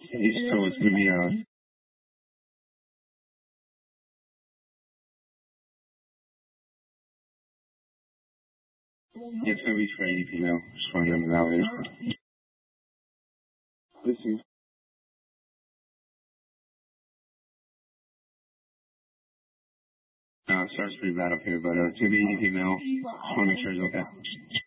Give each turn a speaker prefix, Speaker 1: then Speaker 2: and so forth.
Speaker 1: Okay, so it's going to be it's going to be for 80 now. Just wondering what that is. This is sorry, it's pretty bad up here, but it's going to be 80 now. Just want to make sure it's okay.